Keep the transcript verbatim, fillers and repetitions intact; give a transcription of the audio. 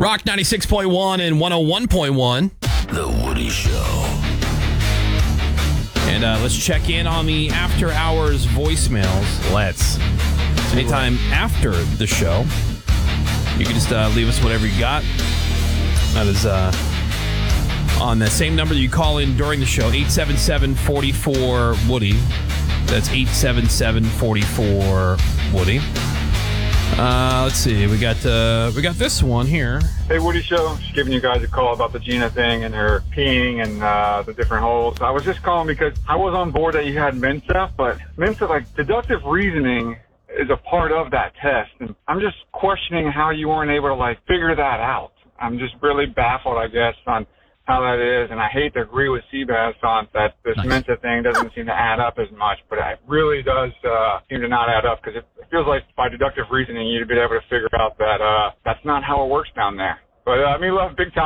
Rock ninety-six point one and one oh one point one. The Woody Show. And uh, let's check in on the after hours voicemails. Let's. Anytime after the show, you can just uh, leave us whatever you got. That is uh, on the same number that you call in during the show, eight seven seven, four four, Woody. That's eight seven seven, four four, Woody. Uh, let's see. We got uh, we got this one here. Hey, Woody Show. Just giving you guys a call about the Gina thing and her peeing and uh, the different holes. I was just calling because I was on board that you had Mensa, but Mensa, like, deductive reasoning is a part of that test. And I'm just questioning how you weren't able to, like, figure that out. I'm just really baffled, I guess, on how that is. And I hate to agree with Seabass on that this nice. Mensa thing doesn't seem to add up as much, but it really does uh, seem to not add up because it feels like by deductive reasoning you'd be able to figure out that uh, that's not how it works down there. But uh, me love big time.